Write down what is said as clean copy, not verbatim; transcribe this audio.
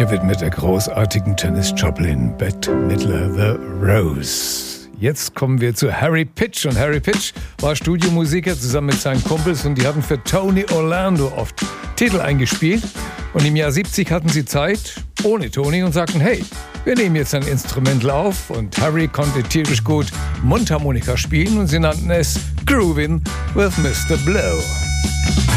Gewidmet der großartigen Janis Joplin, Bette Midler, The Rose. Jetzt kommen wir zu Harry Pitch. Und Harry Pitch war Studiomusiker zusammen mit seinen Kumpels und die hatten für Tony Orlando oft Titel eingespielt. Und im Jahr 70 hatten sie Zeit, ohne Tony, und sagten, hey, wir nehmen jetzt ein Instrumental auf. Und Harry konnte tierisch gut Mundharmonika spielen und sie nannten es Groovin' with Mr. Blow.